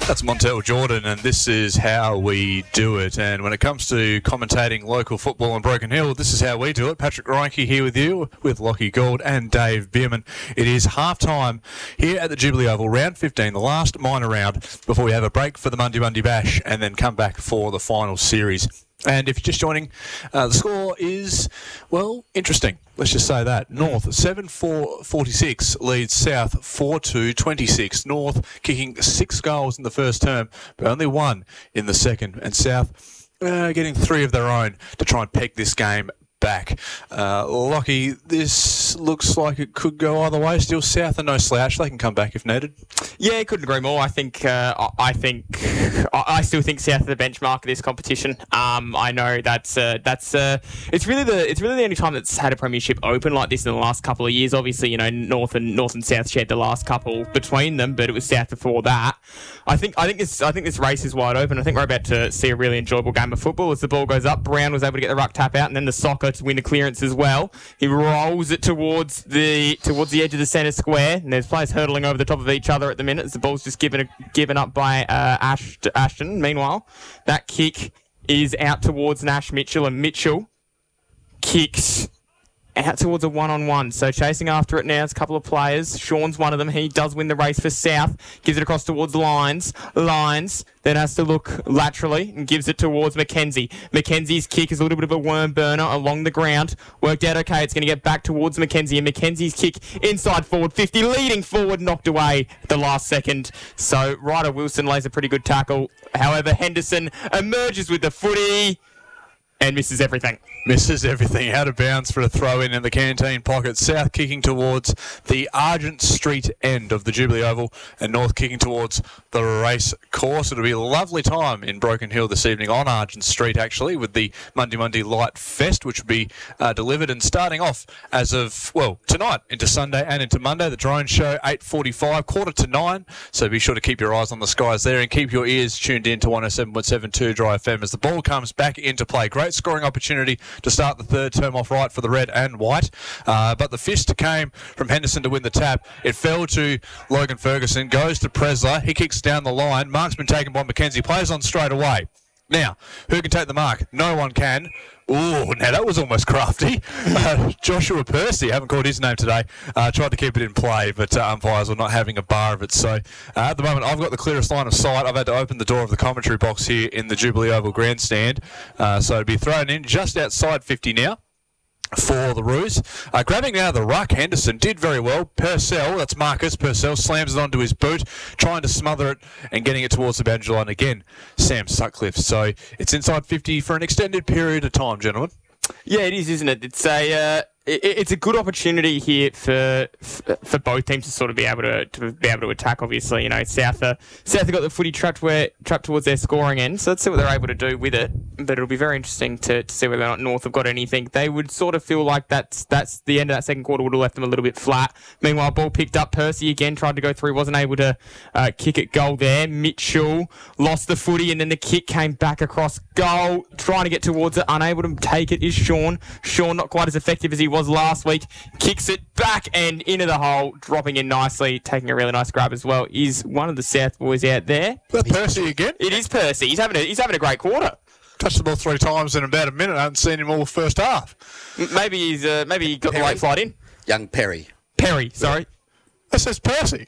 That's Montel Jordan, and this is how we do it. And when it comes to commentating local football in Broken Hill, this is how we do it. Patrick Reinke here with you, with Lockie Gould and Dave Bierman. It is half-time here at the Jubilee Oval, round 15, the last minor round, before we have a break for the Monday Bash and then come back for the final series. And if you're just joining, the score is, well, interesting. Let's just say that. North 7-4-46 leads South 4-2-26. North kicking 6 goals in the first term, but only 1 in the second. And South getting 3 of their own to try and peg this game back. Lockie, this looks like it could go either way. Still South and no slouch. They can come back if needed. Yeah, couldn't agree more. I still think South are the benchmark of this competition. I know it's really the only time that's had a premiership open like this in the last couple of years. Obviously, you know, North and South shared the last couple between them, but it was South before that. I think this race is wide open. I think we're about to see a really enjoyable game of football as the ball goes up. Brown was able to get the ruck tap out, and then the soccer to win the clearance as well. He rolls it towards the edge of the centre square, and there's players hurtling over the top of each other at the minute as the ball's just given up by Ashton. Meanwhile, that kick is out towards Nash Mitchell, and Mitchell kicks out towards a one-on-one. So chasing after it now is a couple of players. Sean's one of them. He does win the race for South. Gives it across towards Lyons. Lyons then has to look laterally and gives it towards Mackenzie. Mackenzie's kick is a little bit of a worm burner along the ground. Worked out okay. It's going to get back towards Mackenzie. And Mackenzie's kick inside forward 50. Leading forward, knocked away at the last second. So Ryder Wilson lays a pretty good tackle. However, Henderson emerges with the footy and misses everything. Misses everything. Out of bounds for a throw in the canteen pocket. South kicking towards the Argent Street end of the Jubilee Oval, and North kicking towards the race course. It'll be a lovely time in Broken Hill this evening on Argent Street, actually, with the Monday Light Fest, which will be delivered and starting off as of, well, tonight into Sunday and into Monday. The drone show, 8:45, 8:45. So be sure to keep your eyes on the skies there and keep your ears tuned in to 107.72 Dry FM as the ball comes back into play. Great scoring opportunity to start the third term off right for the red and white. But the fist came from Henderson to win the tap. It fell to Logan Ferguson, goes to Presler. He kicks down the line. Mark's been taken by Mackenzie. Plays on straight away. Now, who can take the mark? No one can. Ooh, now that was almost crafty. Joshua Percy, haven't called his name today, tried to keep it in play, but umpires were not having a bar of it. So at the moment, I've got the clearest line of sight. I've had to open the door of the commentary box here in the Jubilee Oval grandstand. So it'll be thrown in just outside 50 now for the Roos. Grabbing out of the ruck, Henderson did very well. Purcell, that's Marcus Purcell, slams it onto his boot, trying to smother it and getting it towards the boundary line again. Sam Sutcliffe. So it's inside 50 for an extended period of time, gentlemen. Yeah, it is, isn't it? It's a good opportunity here for both teams to sort of be able to attack. Obviously, you know, South have got the footy trapped towards their scoring end, so let's see what they're able to do with it. But it'll be very interesting to see whether or not North have got anything. They would sort of feel like that's the end of that second quarter would have left them a little bit flat. Meanwhile, ball picked up. Percy again tried to go through, wasn't able to kick it goal there. Mitchell lost the footy, and then the kick came back across goal, trying to get towards it, unable to take it is Sean. Sean not quite as effective as he was last week, kicks it back and into the hole, dropping in nicely, taking a really nice grab as well. Is one of the South boys out there? That's Percy again. It is Percy. He's having a great quarter. Touched the ball 3 times in about a minute. I haven't seen him all first half. Maybe he got the late flight in. Young Perry. Sorry. That says Percy.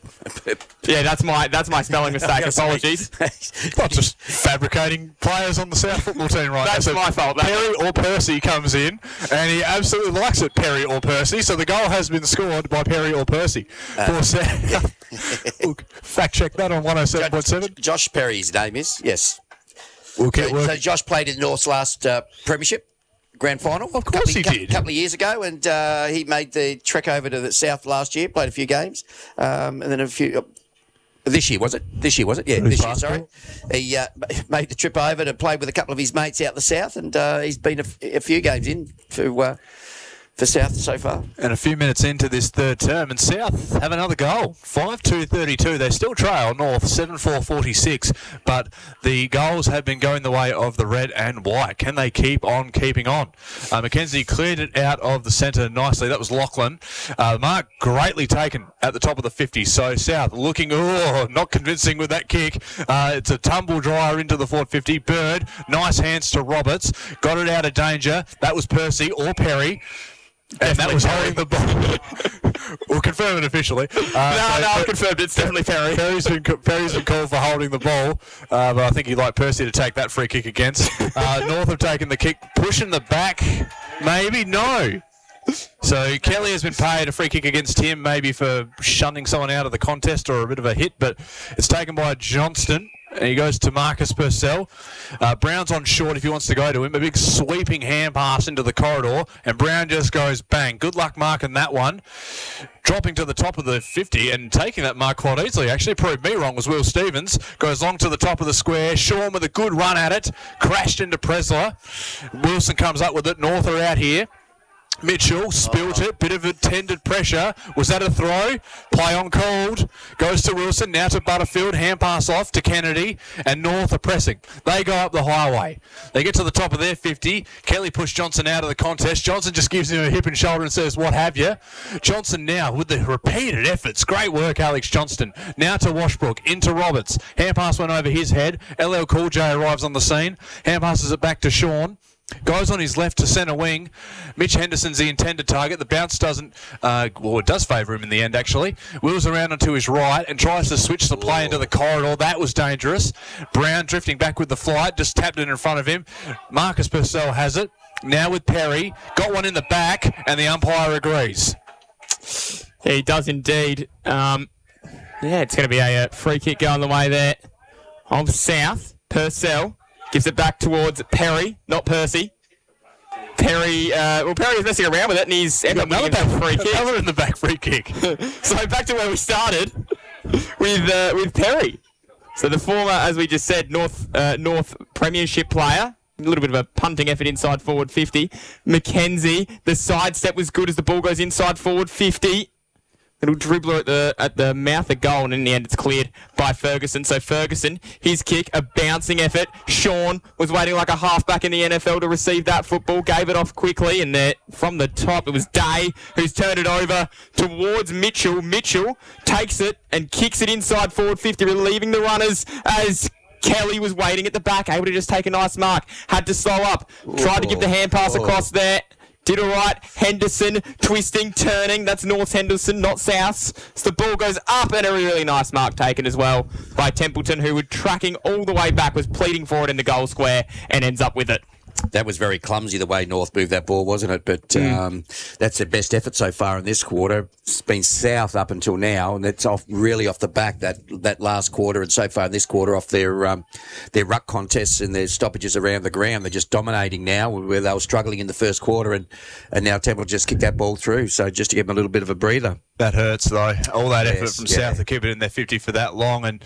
Yeah, that's my spelling mistake. Apologies. Not just fabricating players on the South football team right now. That's my fault. Perry or Percy comes in, and he absolutely likes it, Perry or Percy. So the goal has been scored by Perry or Percy. For South. Look, fact check that on 107.7. Josh Perry's name is, yes. We'll get so Josh played in North's last premiership grand final. Of course he did. A couple of years ago, and he made the trek over to the South last year, played a few games, and then a few... This year, was it? Yeah, this year, sorry. He made the trip over to play with a couple of his mates out the South, and he's been a few games in for for South so far. And a few minutes into this third term, and South have another goal. 5-2-32. They still trail North 7-4-46, but the goals have been going the way of the red and white. Can they keep on keeping on? Mackenzie cleared it out of the centre nicely. That was Lachlan. Mark greatly taken at the top of the 50. So South looking, not convincing with that kick. It's a tumble dryer into the forward 50. Bird, nice hands to Roberts. Got it out of danger. That was Percy or Perry. And that was holding the ball. We'll confirm it officially. I confirmed it's definitely Perry. Perry's been called for holding the ball, but I think he'd like Percy to take that free kick against. North have taken the kick, pushing the back. Maybe no. So Kelly has been paid a free kick against him, maybe for shunning someone out of the contest or a bit of a hit, but it's taken by Johnston. And he goes to Marcus Purcell. Brown's on short if he wants to go to him. A big sweeping hand pass into the corridor. And Brown just goes bang. Good luck marking that one. Dropping to the top of the 50 and taking that mark quite easily. Actually proved me wrong was Will Stevens. Goes long to the top of the square. Sean with a good run at it. Crashed into Presler. Wilson comes up with it. North are out here. Mitchell spilt it, bit of intended pressure. Was that a throw? Play on called. Goes to Wilson, now to Butterfield. Hand pass off to Kennedy, and North are pressing. They go up the highway. They get to the top of their 50. Kelly pushed Johnson out of the contest. Johnson just gives him a hip and shoulder and says, what have you? Johnson now with the repeated efforts. Great work, Alex Johnston. Now to Washbrook, into Roberts. Hand pass went over his head. LL Cool J arrives on the scene. Hand passes it back to Sean. Goes on his left to centre wing. Mitch Henderson's the intended target. The bounce doesn't, it does favour him in the end, actually. Wheels around onto his right and tries to switch the play into the corridor. That was dangerous. Brown drifting back with the flight, just tapped it in front of him. Marcus Purcell has it. Now with Perry. Got one in the back, and the umpire agrees. Yeah, he does indeed. It's going to be a free kick going the way there of South. Purcell gives it back towards Perry, not Percy. Perry was messing around with it, and he's ended up with another free kick. Another in the back free kick. So back to where we started with Perry. So the former, as we just said, North Premiership player. A little bit of a punting effort inside forward 50. Mackenzie, the sidestep was good as the ball goes inside forward 50. Little dribbler at the mouth of goal, and in the end it's cleared by Ferguson. So Ferguson, his kick, a bouncing effort. Sean was waiting like a halfback in the NFL to receive that football, gave it off quickly, and there from the top it was Day who's turned it over towards Mitchell. Mitchell takes it and kicks it inside forward 50, relieving the runners as Kelly was waiting at the back, able to just take a nice mark. Had to slow up, tried to give the hand pass across there. Did all right. Henderson twisting, turning. That's North Henderson, not South. So the ball goes up, and a really nice mark taken as well by Templeton, who was tracking all the way back, was pleading for it in the goal square, and ends up with it. That was very clumsy the way North moved that ball, wasn't it? But that's their best effort so far in this quarter. It's been South up until now, and it's really off the back that last quarter, and so far in this quarter off their ruck contests and their stoppages around the ground. They're just dominating now, where they were struggling in the first quarter, and now Temple just kicked that ball through. So just to give them a little bit of a breather. That hurts, though. All that effort from South to keep it in their 50 for that long, and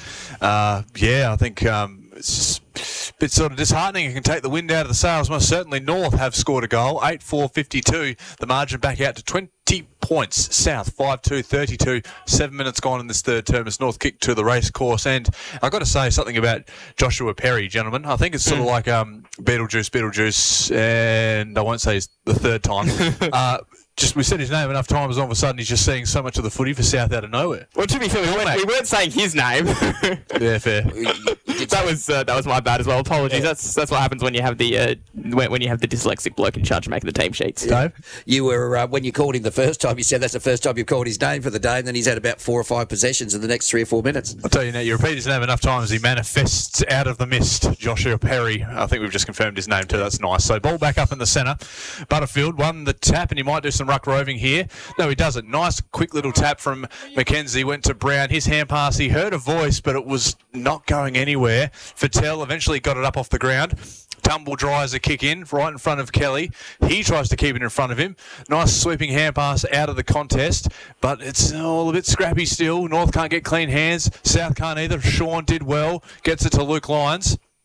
I think it's a bit sort of disheartening. It can take the wind out of the sails. Most certainly North have scored a goal, 8-4-52. The margin back out to 20 points. South 5-2-32. 7 minutes gone in this third term as North kicked to the race course. And I've got to say something about Joshua Perry, gentlemen. I think it's sort of like Beetlejuice, and I won't say it's the third time. We said his name enough times, all of a sudden he's just seeing so much of the footy for South out of nowhere. Well, to be fair, we weren't saying his name. Yeah, fair. That was my bad as well. Apologies. Yeah. That's what happens when you have the when you have the dyslexic bloke in charge of making the team sheets. Yeah. You were when you called him the first time, you said that's the first time you've called his name for the day, and then he's had about 4 or 5 possessions in the next 3 or 4 minutes. I'll tell you now, you repeat his name enough times, he manifests out of the mist. Joshua Perry. I think we've just confirmed his name too. That's nice. So ball back up in the centre. Butterfield won the tap, and he might do some ruck roving here. No, he doesn't. Nice, quick little tap from Mackenzie. Went to Brown. His hand pass. He heard a voice, but it was not going anywhere. Fattel eventually got it up off the ground. Tumble dries a kick in right in front of Kelly. He tries to keep it in front of him. Nice sweeping hand pass out of the contest, but it's all a bit scrappy still. North can't get clean hands. South can't either. Sean did well. Gets it to Luke Lyons.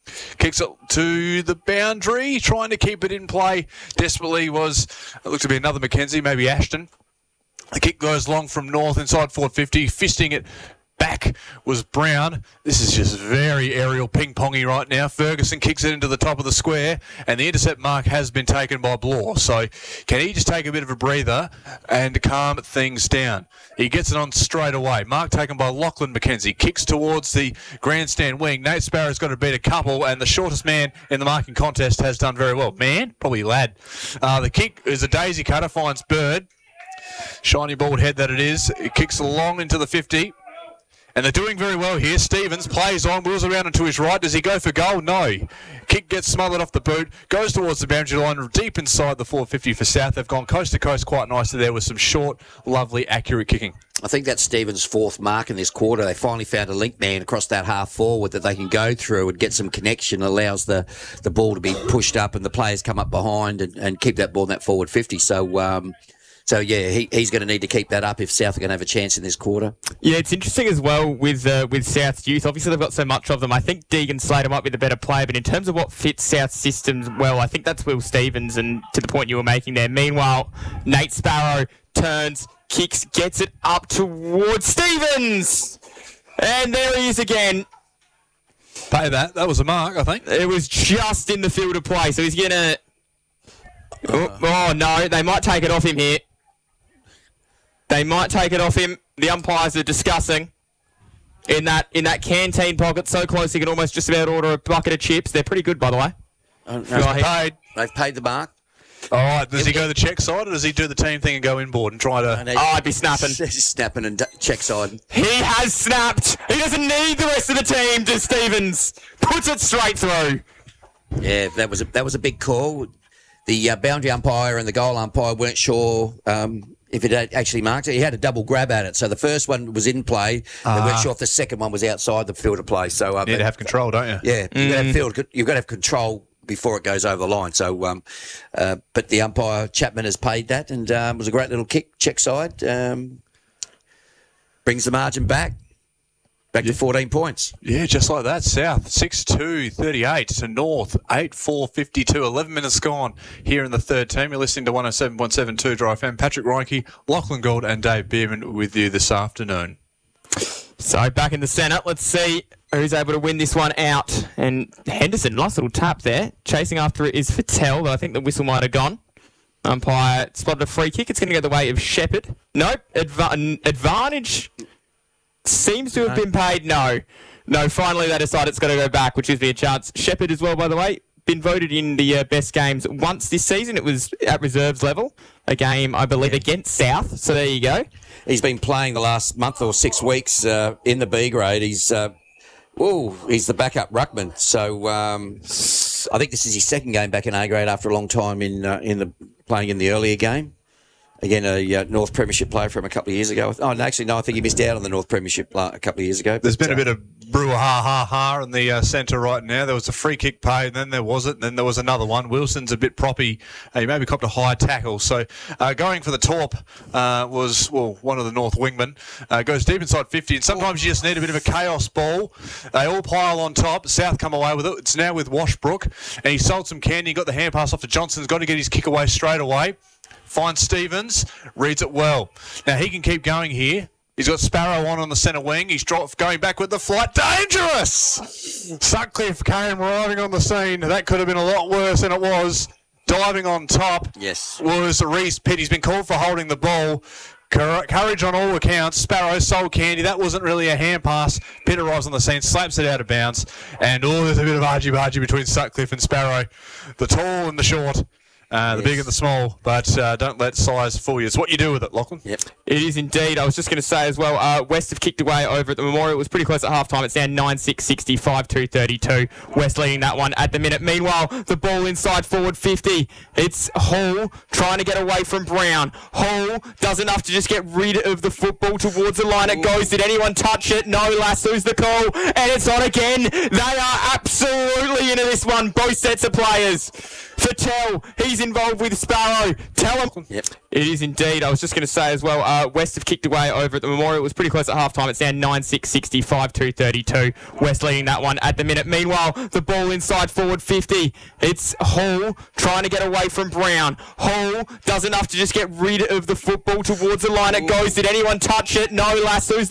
Kicks it to the boundary, trying to keep it in play. Desperately it looked to be another Mackenzie, maybe Ashton. The kick goes long from North inside forward 50, fisting it back was Brown. This is just very aerial ping-pongy right now. Ferguson kicks it into the top of the square, and the intercept mark has been taken by Bloor. So can he just take a bit of a breather and calm things down? He gets it on straight away. Mark taken by Lachlan McKenzie. Kicks towards the grandstand wing. Nate Sparrow's got to beat a couple, and the shortest man in the marking contest has done very well. Man? Probably lad. The kick is a daisy cutter, finds Bird. Shiny bald head that it is. It kicks along into the 50. And they're doing very well here. Stevens plays on, wheels around and to his right. Does he go for goal? No. Kick gets smothered off the boot, goes towards the boundary line, deep inside the 450 for South. They've gone coast to coast quite nicely there with some short, lovely, accurate kicking. I think that's Stevens' fourth mark in this quarter. They finally found a link man across that half forward that they can go through and get some connection. Allows the ball to be pushed up and the players come up behind and keep that ball in that forward 50. So yeah, he's going to need to keep that up if South are going to have a chance in this quarter. Yeah, it's interesting as well with South's youth. Obviously, they've got so much of them. I think Deegan Slater might be the better player, but in terms of what fits South's systems well, I think that's Will Stevens, and to the point you were making there. Meanwhile, Nate Sparrow turns, kicks, gets it up towards Stevens! And there he is again. Pay that. That was a mark, I think. It was just in the field of play, so he's going to... Oh, no, they might take it off him here. They might take it off him. The umpires are discussing in that canteen pocket, so close he can almost just about order a bucket of chips. They're pretty good, by the way. They've paid the mark. All right, does he go the check side, or does he do the team thing and go inboard and try to... I'd be snapping. He's snapping and check side. He has snapped. He doesn't need the rest of the team, does Stevens. Puts it straight through. Yeah, that was a big call. The boundary umpire and the goal umpire weren't sure if it had actually marked it. He had a double grab at it. So the first one was in play. They weren't sure if the second one was outside the field of play. So you need to have control, don't you? Yeah, you've got to have control before it goes over the line. So, but the umpire Chapman has paid that, and it was a great little kick, check side. Brings the margin back to 14 points. Yeah, just like that. South 6-2-38 to North 8-4-52. 11 minutes gone here in the third team. You're listening to 107.72 Dry FM. Patrick Reinke, Lachlan Gould and Dave Beerman with you this afternoon. So back in the centre, let's see who's able to win this one out. And Henderson, nice little tap there. Chasing after it is Fattel, though I think the whistle might have gone. Umpire spotted a free kick. It's going to go the way of Shepherd. Nope. Advantage seems to have been paid. No, finally they decide it's got to go back, which gives me a chance. Shepherd as well, by the way, been voted in the best games once this season. It was at reserves level, a game, I believe, against South. So there you go. He's been playing the last month or 6 weeks in the B grade. He's the backup ruckman. So I think this is his second game back in A grade after a long time playing in the earlier game. Again, a North Premiership player from a couple of years ago. Oh, no, actually, no, I think he missed out on the North Premiership a couple of years ago. There's been a bit of brouhaha in the centre right now. There was a free kick paid, and then there wasn't, and then there was another one. Wilson's a bit proppy. He maybe copped a high tackle. So going for the torp was one of the North wingmen. Goes deep inside 50, and sometimes you just need a bit of a chaos ball. They all pile on top. South come away with it. It's now with Washbrook, and he sold some candy. He got the hand pass off to Johnson's. Got to get his kick away straight away. Finds Stevens, reads it well. Now he can keep going here. He's got Sparrow on the centre wing. He's going back with the flight. Dangerous! Sutcliffe came arriving on the scene. That could have been a lot worse than it was. Diving on top. Yes. Was Reese Pitt. He's been called for holding the ball. Courage on all accounts. Sparrow sold candy. That wasn't really a hand pass. Pitt arrives on the scene, slaps it out of bounds. And there's a bit of argy-bargy between Sutcliffe and Sparrow. The tall and the short. The big and the small, but don't let size fool you. It's what you do with it, Lachlan. Yep. It is indeed. I was just going to say as well, West have kicked away over at the Memorial. It was pretty close at half-time. It's now 9-6-60, 5-2-32. West leading that one at the minute. Meanwhile, the ball inside forward 50. It's Hall trying to get away from Brown. Hall does enough to just get rid of the football towards the line. It goes. Did anyone touch it? No. Lasso's the call. And it's on again. They are absolutely into this one. Both sets of players. Fattel, he's is involved with Sparrow. Tell them. Yep. It is indeed. I was just going to say as well, West have kicked away over at the Memorial. It was pretty close at half-time. It's now 9-6, 65, 232. West leading that one at the minute. Meanwhile, the ball inside forward 50. It's Hall trying to get away from Brown. Hall does enough to just get rid of the football towards the line. It goes. Did anyone touch it? No, Lasso's